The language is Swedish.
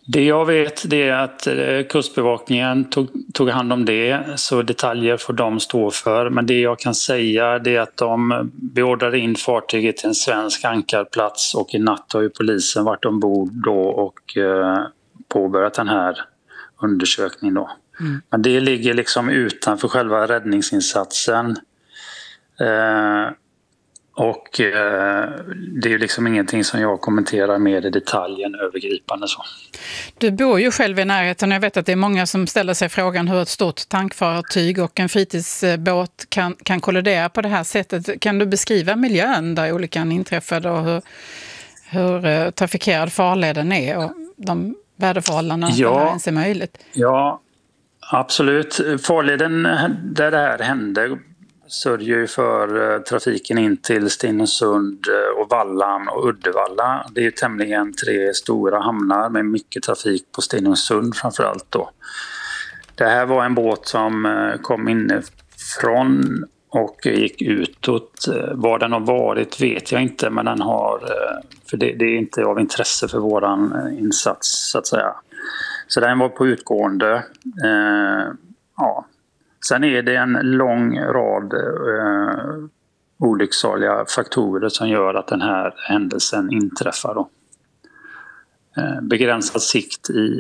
Det jag vet det är att kustbevakningen tog hand om det, så detaljer får de stå för. Men det jag kan säga det är att de beordrade in fartyget till en svensk ankarplats och i natt har ju polisen varit ombord då och påbörjat den här undersökningen då. Mm. Men det ligger liksom utanför själva räddningsinsatsen. Och det är ju liksom ingenting som jag kommenterar mer i detaljen övergripande så. Du bor ju själv i närheten och jag vet att det är många som ställer sig frågan hur ett stort tankfartyg och en fritidsbåt kan kollidera på det här sättet. Kan du beskriva miljön där olyckan inträffade och hur trafikerad farleden är och de väderförhållanden där det ens är möjligt? Ja, absolut. Farleden där det här hände sörjer ju för trafiken in till Stenungsund och Vallan och Uddevalla. Det är ju tämligen 3 stora hamnar med mycket trafik på Stenungsund framförallt då. Det här var en båt som kom inifrån och gick utåt. Var den har varit vet jag inte, men den har, för det är inte av intresse för våran insats så att säga. Så den var på utgående. Ja. Sen är det en lång rad olycksaliga faktorer som gör att den här händelsen inträffar då. Begränsad sikt i